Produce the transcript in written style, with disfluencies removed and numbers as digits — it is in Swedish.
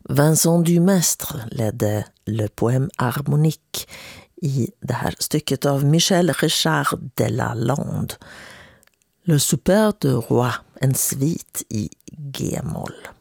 Vincent Dumestre ledde Le Poème Harmonique i det här stycket av Michel Richard de Lalande. Le Souper de Roi, en svit i G-moll.